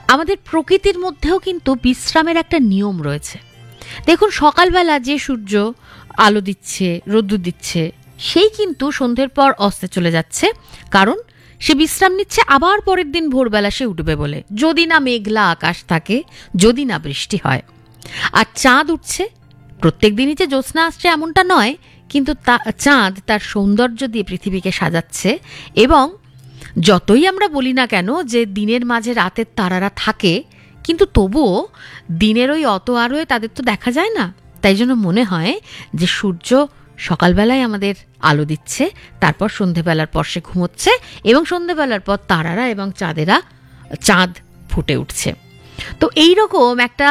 আমাদের প্রকৃতির মধ্যেও কিন্তু বিশ্রামের একটা নিয়ম রয়েছে। দেখুন, সকালবেলা যে সূর্য আলো দিচ্ছে, রোদ্দুর দিচ্ছে, সেই কিন্তু সন্ধ্যের পর অস্তে চলে যাচ্ছে, কারণ সে বিশ্রাম নিচ্ছে, আবার পরের দিন ভোরবেলা সে উঠবে বলে, যদি না মেঘলা আকাশ থাকে, যদি না বৃষ্টি হয়। আর চাঁদ উঠছে, প্রত্যেক দিনই যে জ্যোৎস্না আসছে এমনটা নয়, কিন্তু চাঁদ তার সৌন্দর্য দিয়ে পৃথিবীকে সাজাচ্ছে। এবং যতই আমরা বলি না কেন যে দিনের মাঝে রাতের তারারা থাকে, কিন্তু তবুও দিনের ওই অত আলোয় তাদের তো দেখা যায় না। তাই জন্য মনে হয় যে সূর্য সকালবেলায় আমাদের আলো দিচ্ছে, তারপর সন্ধেবেলার পর সে ঘুমোচ্ছে, এবং সন্ধেবেলার পর তারারা এবং চাঁদ ফুটে উঠছে। তো এইরকম একটা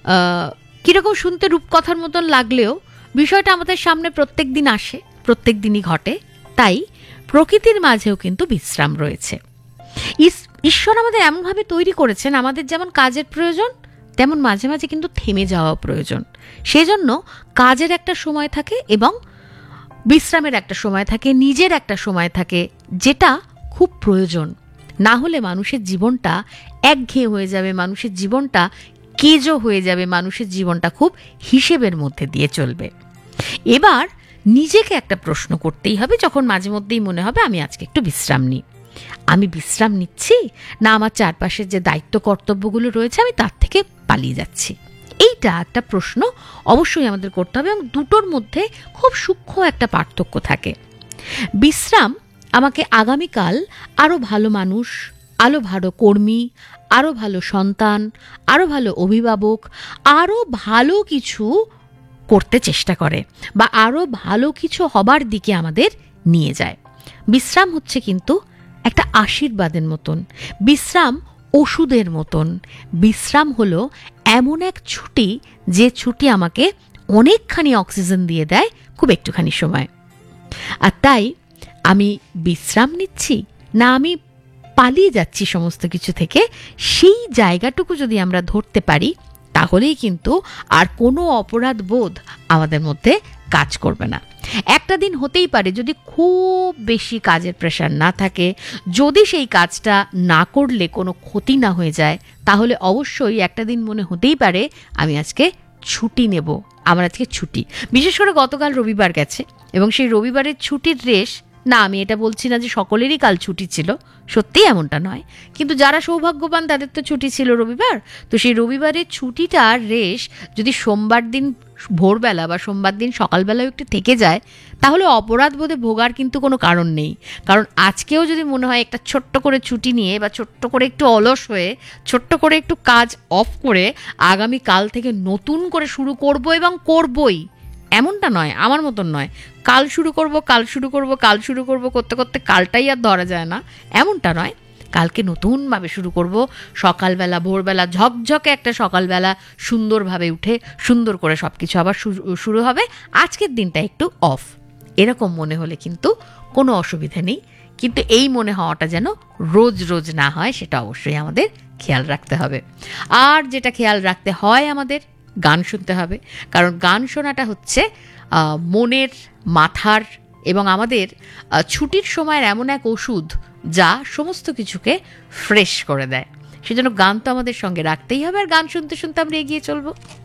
কীরকম শুনতে রূপকথার মতন লাগলেও বিষয়টা আমাদের সামনে প্রত্যেক দিন আসে, প্রত্যেক দিনই ঘটে। তাই প্রকৃতির মাঝেও কিন্তু বিশ্রাম রয়েছে। ঈশ্বর আমাদের এমনভাবে তৈরি করেছেন, আমাদের যেমন কাজের প্রয়োজন, তেমন মাঝে মাঝে কিন্তু থেমে যাওয়া প্রয়োজন। সেজন্য কাজের একটা সময় থাকে এবং বিশ্রামের একটা সময় থাকে, নিজের একটা সময় থাকে, যেটা খুব প্রয়োজন। না হলে মানুষের জীবনটা একঘেয়ে হয়ে যাবে, মানুষের জীবনটা কেজো হয়ে যাবে, মানুষের জীবনটা খুব হিসেবের মধ্যে দিয়ে চলবে। এবার নিজেকে একটা প্রশ্ন করতেই হবে, যখন মাঝে মধ্যেই মনে হবে আমি আজকে একটু বিশ্রাম নিই। আমি বিশ্রাম নিচ্ছি, না আমার চারপাশের যে দায়িত্ব কর্তব্যগুলো রয়েছে আমি তার থেকে পালিয়ে যাচ্ছি? এইটা একটা প্রশ্ন অবশ্যই আমাদের করতে হবে, এবং দুটোর মধ্যে খুব সূক্ষ্ম একটা পার্থক্য থাকে। বিশ্রাম আমাকে আগামীকাল আরও ভালো মানুষ, আরও ভালো কর্মী, আরও ভালো সন্তান, আরও ভালো অভিভাবক, আরও ভালো কিছু করতে চেষ্টা করে, বা আরও ভালো কিছু হবার দিকে আমাদের নিয়ে যায়। বিশ্রাম হচ্ছে কিন্তু একটা আশীর্বাদের মতন, বিশ্রাম ওষুধের মতন। বিশ্রাম হলো এমন এক ছুটি, যে ছুটি আমাকে অনেকখানি অক্সিজেন দিয়ে দেয় খুব একটুখানি সময়। আর তাই আমি বিশ্রাম নিচ্ছি না আমি পালিয়ে যাচ্ছি সমস্ত কিছু থেকে, সেই জায়গাটুকু যদি আমরা ধরতে পারি, তাহলেই কিন্তু আর কোনো অপরাধ বোধ আমাদের মধ্যে কাজ করবে না। একটা দিন হতেই পারে যদি খুব বেশি কাজের প্রেশার না থাকে, যদি সেই কাজটা না করলে কোনো ক্ষতি না হয়ে যায়, তাহলে অবশ্যই একটা দিন মনে হতেই পারে আমি আজকে ছুটি নেব, আমার আজকে ছুটি। বিশেষ করে গতকাল রবিবার গেছে, এবং সেই রবিবারের ছুটির রেশ, না আমি এটা বলছি না যে সকলেরই কাল ছুটি ছিল, সত্যিই এমনটা নয়, কিন্তু যারা সৌভাগ্যবান তাদের তো ছুটি ছিল রবিবার। তো সেই রবিবারের ছুটিটার রেশ যদি সোমবার দিন ভোরবেলা বা সোমবার দিন সকালবেলাও একটু থেকে যায়, তাহলে অপরাধ বোধে ভোগার কিন্তু কোনো কারণ নেই। কারণ আজকেও যদি মনে হয় একটা ছোট্ট করে ছুটি নিয়ে, বা ছোট্ট করে একটু অলস হয়ে, ছোট্ট করে একটু কাজ অফ করে আগামী কাল থেকে নতুন করে শুরু করব, এবং করবই, এমনটা নয়, আমার মতন নয় কাল শুরু করব করতে করতে কালটাই আর ধরা যায় না, এমনটা নয়। কালকে নতুনভাবে শুরু করব, সকালবেলা ভোরবেলা ঝকঝকে একটা সকালবেলা, সুন্দরভাবে উঠে সুন্দর করে সব কিছু আবার শুরু হবে। আজকের দিনটা একটু অফ, এরকম মনে হলে কিন্তু কোনো অসুবিধা নেই, কিন্তু এই মনে হওয়াটা যেন রোজ রোজ না হয়, সেটা অবশ্যই আমাদের খেয়াল রাখতে হবে। আর যেটা খেয়াল রাখতে হয়, আমাদের গান শুনতে হবে, কারণ গান শোনাটা হচ্ছে মনের, মাথার এবং আমাদের ছুটির সময়ের এমন এক ওষুধ, যা সমস্ত কিছুকে ফ্রেশ করে দেয়। সেজন্য গান তো আমাদের সঙ্গে রাখতেই হবে, আর গান শুনতে শুনতে আমরা এগিয়ে চলবো।